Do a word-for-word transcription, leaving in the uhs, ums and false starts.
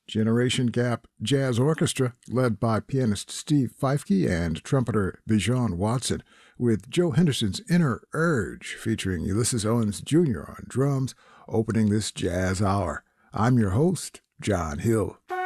Generation Gap Jazz Orchestra, led by pianist Steve Feifke and trumpeter Bijan Watson, with Joe Henderson's Inner Urge featuring Ulysses Owens Junior on drums, opening this jazz hour. I'm your host, John Hill.